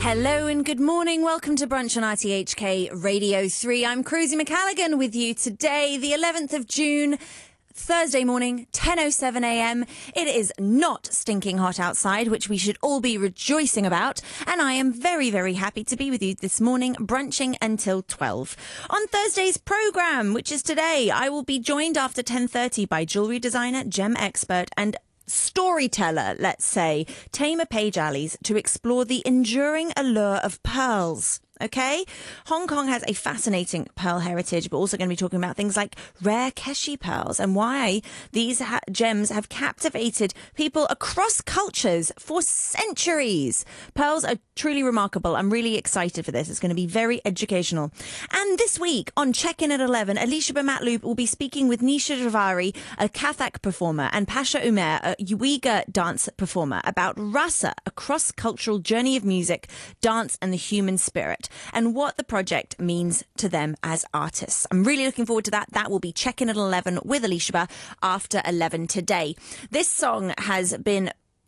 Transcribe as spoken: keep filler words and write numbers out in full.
Hello and good morning. Welcome to Brunch on R T H K Radio three. I'm Cruzy McCalligan with you today, the eleventh of June, Thursday morning, ten oh seven a m. It is not stinking hot outside, which we should all be rejoicing about. And I am very, very happy to be with you this morning, brunching until twelve. On Thursday's programme, which is today, I will be joined after ten thirty by jewellery designer, gem expert and storyteller, let's say, Tamer Page Allies, to explore the enduring allure of pearls. Okay? Hong Kong has a fascinating pearl heritage, but also going to be talking about things like rare Keshi pearls and why these ha- gems have captivated people across cultures for centuries. Pearls are truly remarkable. I'm really excited for this. It's going to be very educational. And this week on Check-In at eleven, Alicia Matloop will be speaking with Nisha Javari, a Kathak performer, and Pasha Umer, a Uyghur dance performer, about Rasa, a cross-cultural journey of music, dance and the human spirit, and what the project means to them as artists. I'm really looking forward to that. That will be Check-In at eleven with Alicia after eleven today. This song has been